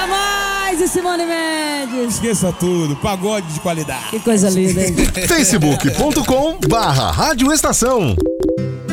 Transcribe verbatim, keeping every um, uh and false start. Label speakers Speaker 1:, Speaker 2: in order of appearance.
Speaker 1: mais e Simone Mendes.
Speaker 2: Esqueça tudo, pagode de qualidade.
Speaker 1: Que coisa linda, hein?
Speaker 3: facebook ponto com barra Rádio Estação.